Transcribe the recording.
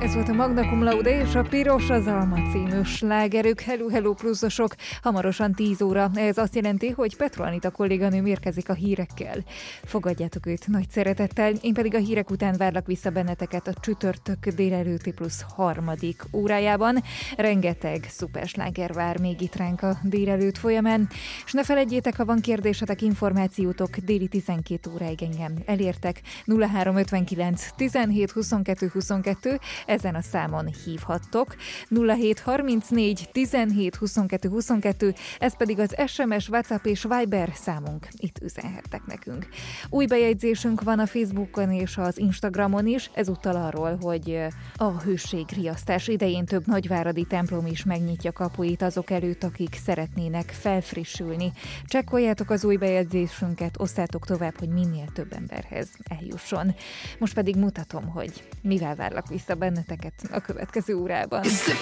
Ez volt a Magna Cum Laude és a Piros az Alma című slágerük. Hello, hello pluszosok, hamarosan 10 óra. Ez azt jelenti, hogy Petro Anita kolléganőm érkezik a hírekkel. Fogadjátok őt nagy szeretettel, én pedig a hírek után várlak vissza benneteket a csütörtök délelőtti plusz harmadik órájában. Rengeteg szupersláger vár még itt ránk a délelőtt folyamán. És ne felejtjétek, ha van kérdésetek, információtok, déli 12 óráig engem elértek. 0359 17 22 22, ezen a számon hívhattok. 0734 17 22 22, ez pedig az SMS, WhatsApp és Viber számunk. Itt üzenhettek nekünk. Új bejegyzésünk van a Facebookon és az Instagramon is, ezúttal arról, hogy a hőségriasztás idején több nagyváradi templom is megnyitja kapuit azok előtt, akik szeretnének felfrissülni. Csekkoljátok az új bejegyzésünket, osszátok tovább, hogy minél több emberhez eljusson. Most pedig mutatom, hogy mivel várlak vissza benneteket a következő órában.